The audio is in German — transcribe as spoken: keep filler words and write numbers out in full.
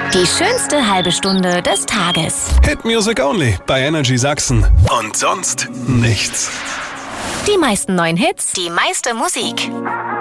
Die schönste halbe Stunde des Tages. Hit Music Only bei Energy Sachsen. Und sonst nichts. Die meisten neuen Hits, die meiste Musik.